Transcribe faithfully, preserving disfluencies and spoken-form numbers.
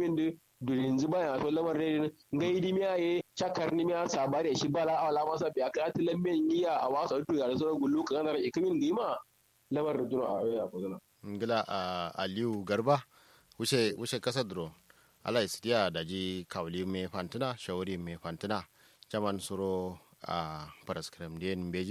min de durin zuba ya to lamar ne ngai di miya ye chakar ni miya sabare shi bala ala masa biya ka tilan men giya a wasa to ya so gullu kan nar ikimin gima lamar duro a ya ko zana ngila a aliyu garba wuce wuce kasa duro ala istiya da ji kawli me fantuna shawari me fantuna jaman suro a paraskram den beji